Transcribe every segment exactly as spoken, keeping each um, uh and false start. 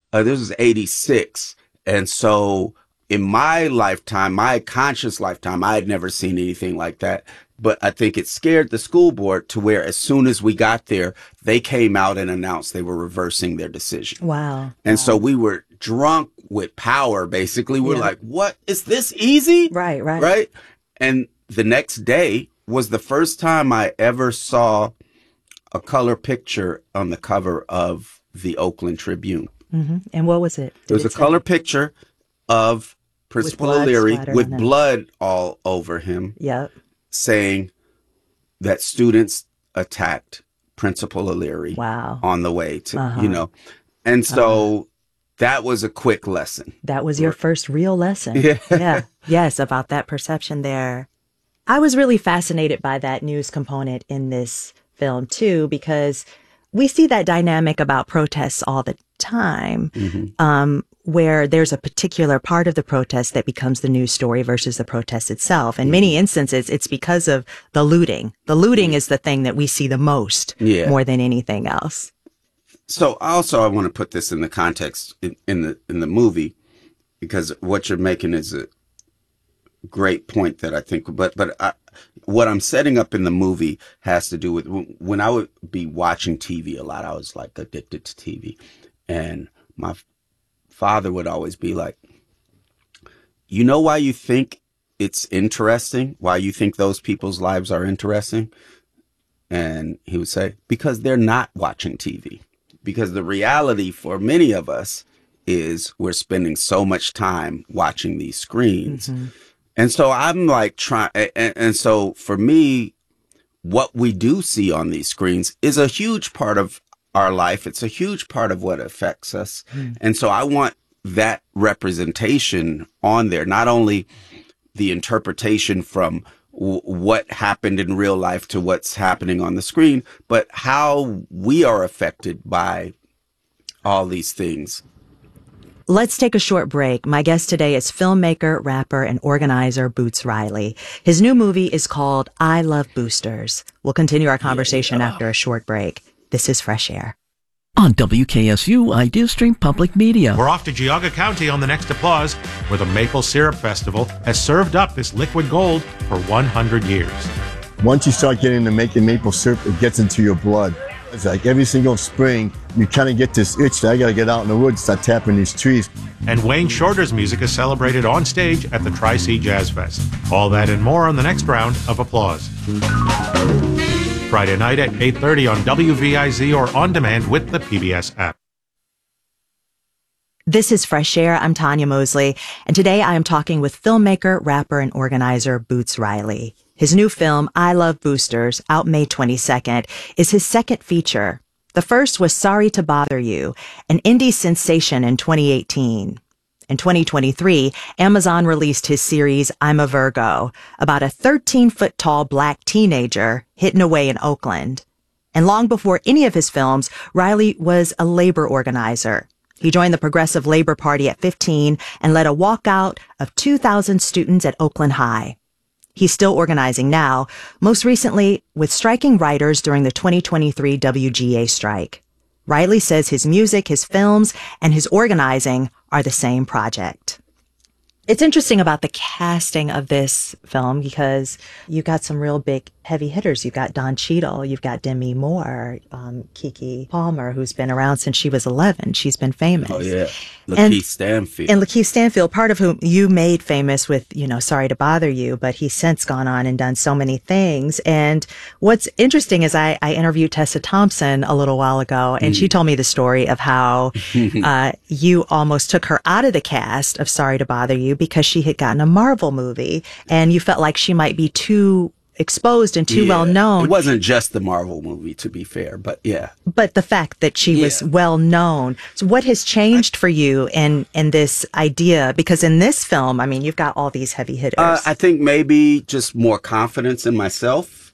Uh, this was eighty-six. And so in my lifetime, my conscious lifetime, I had never seen anything like that. But I think it scared the school board to where as soon as we got there, they came out and announced they were reversing their decision. Wow. And wow. so we were drunk with power, basically. We're Yeah. like, what? Is this easy? Right, right. Right? And the next day was the first time I ever saw a color picture on the cover of the Oakland Tribune. Mm-hmm. And what was it? It was Did a say? color picture of Principal With blood O'Leary splattered with on him. blood all over him, Yep. saying that students attacked Principal O'Leary Wow. on the way to, Uh-huh. you know. And so Uh-huh. that was a quick lesson. That was your first real lesson. Yeah. yeah. Yes, about that perception there. I was really fascinated by that news component in this film, too, because we see that dynamic about protests all the time, Mm-hmm. um, where there's a particular part of the protest that becomes the news story versus the protest itself. In many instances, it's because of the looting. The looting is the thing that we see the most, Yeah. more than anything else. So also I want to put this in the context in, in the in the movie, because what you're making is a great point that I think, but but I, what I'm setting up in the movie has to do with when I would be watching T V a lot. I was like addicted to T V, and my father would always be like, you know why you think it's interesting? Why you think those people's lives are interesting? And he would say, because they're not watching T V. Because the reality for many of us is we're spending so much time watching these screens. Mm-hmm. And so I'm like trying, and, and so for me, what we do see on these screens is a huge part of our life. It's a huge part of what affects us. Mm. And so I want that representation on there, not only the interpretation from w- what happened in real life to what's happening on the screen, but how we are affected by all these things. Let's take a short break. My guest today is filmmaker, rapper, and organizer Boots Riley. His new movie is called I Love Boosters. We'll continue our conversation yeah. after a short break. This is Fresh Air. On W K S U Ideastream Public Media. We're off to Geauga County on the next Applause, where the Maple Syrup Festival has served up this liquid gold for one hundred years. Once you start getting into making maple syrup, it gets into your blood. It's like every single spring, you kind of get this itch that I got to get out in the woods, start tapping these trees. And Wayne Shorter's music is celebrated on stage at the Tri-C Jazz Fest. All that and more on the next round of Applause. Friday night at eight thirty on W V I Z or on demand with the P B S app. This is Fresh Air. I'm Tanya Mosley, and today I am talking with filmmaker, rapper, and organizer Boots Riley. His new film, I Love Boosters, out May twenty-second, is his second feature. The first was Sorry to Bother You, an indie sensation in twenty eighteen. In twenty twenty-three, Amazon released his series, I'm a Virgo, about a thirteen-foot-tall black teenager hidden away in Oakland. And long before any of his films, Riley was a labor organizer. He joined the Progressive Labor Party at fifteen and led a walkout of two thousand students at Oakland High. He's still organizing now, most recently with striking writers during the twenty twenty-three W G A strike. Riley says his music, his films, and his organizing are the same project. It's interesting about the casting of this film because you got some real big heavy hitters. You've got Don Cheadle, you've got Demi Moore, um, Keke Palmer, who's been around since she was eleven. She's been famous. Oh, yeah. Lakeith and, Stanfield. And Lakeith Stanfield, part of whom you made famous with, you know, Sorry to Bother You, but he's since gone on and done so many things. And what's interesting is I, I interviewed Tessa Thompson a little while ago, and mm. she told me the story of how uh, you almost took her out of the cast of Sorry to Bother You because she had gotten a Marvel movie, and you felt like she might be too exposed and too yeah. well known. It wasn't just the Marvel movie, to be fair, but yeah. But the fact that she yeah. was well known. So what has changed I, for you in, in this idea? Because in this film, I mean, you've got all these heavy hitters. Uh, I think maybe just more confidence in myself.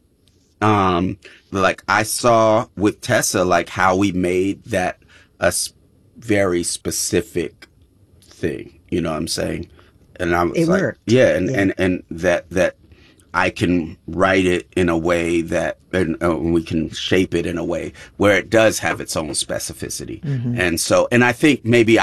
Um, like I saw with Tessa, like how we made that a very specific thing. You know what I'm saying? And I was it like, worked. yeah, and, yeah. and, and that, that I can write it in a way that, and uh, we can shape it in a way where it does have its own specificity. Mm-hmm. And so, and I think maybe